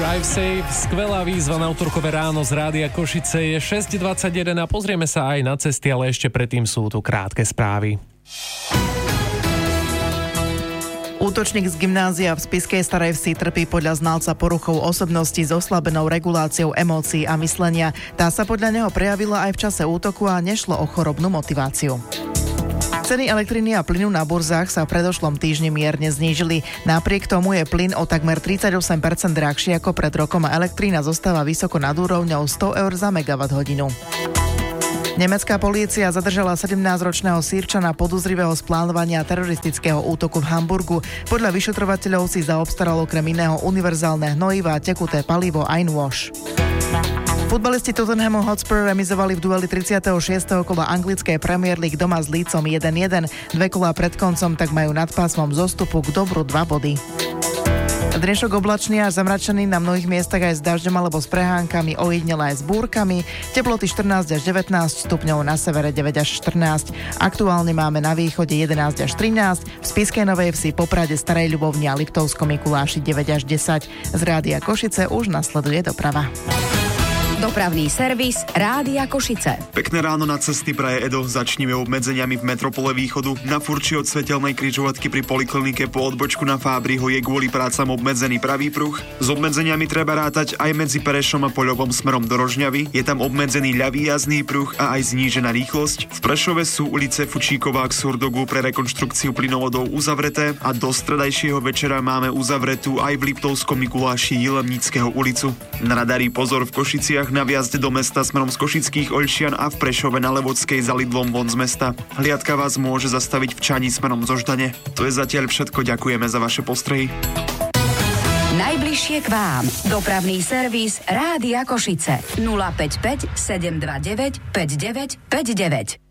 Drive Safe, skvelá výzva na útorkové ráno z Rádia Košice. Je 6:21 a pozrieme sa aj na cesty, ale ešte predtým sú tu krátke správy. Útočník z gymnázia v Spišskej Starej Vsi trpí podľa znalca poruchou osobnosti s oslabenou reguláciou emócií a myslenia. Tá sa podľa neho prejavila aj v čase útoku a nešlo o chorobnú motiváciu. Ceny elektriny a plynu na burzách sa v predošlom týždni mierne znížili. Napriek tomu je plyn o takmer 38% drahší ako pred rokom a elektrína zostáva vysoko nad úrovňou 100 eur za megawatt-hodinu. Nemecká polícia zadržala 17-ročného Sýrčana podozrivého z plánovania teroristického útoku v Hamburgu. Podľa vyšetrovateľov si zaobstaralo okrem iného univerzálne hnojiva a tekuté palivo Einwash. Futbalisti Tottenhamu Hotspur remizovali v dueli 36. kola anglickej Premier League doma s Leedsom 1-1. 2 kolá pred koncom tak majú nad pásmom zostupu k dobru 2 body. Dnešok oblačný až zamračený, na mnohých miestach aj s dažďom alebo s prehánkami, ojedinele aj s búrkami. Teploty 14 až 19 stupňov, na severe 9 až 14. Aktuálne máme na východe 11 až 13, v Spišskej Novej Vsi, Poprade, Starej Ľubovni a Liptovskom Mikuláši 9 až 10. Z Rádia Košice už nasleduje doprava. Dopravný servis Rádia Košice. Pekné ráno na cesty praje Edo. Začneme obmedzeniami v metropole východu. Na Furči od svetelnej križovatky pri poliklinike po odbočku na Fábriho je kvôli prácam obmedzený pravý pruh. S obmedzeniami treba rátať aj medzi Prešom a Poľovom smerom do Rožňavy. Je tam obmedzený ľavý jazdný pruh a aj znížená rýchlosť. V Prešove sú ulice Fučíková k Surdogu pre rekonštrukciu plynovodov uzavreté a do stredajšieho večera máme uzavretú aj v Liptovskom Mikuláši Jilemnického ulicu. Na radári pozor v Košiciach na vjazde do mesta smerom z Košických Oľšian a v Prešove na Levodskej za Lidlom von z mesta. Hliadka vás môže zastaviť v Čani smerom zo Ždane. To je zatiaľ všetko, ďakujeme za vaše postrehy. Najbližšie k vám. Dopravný servis Rádia Košice. 055 729 5959.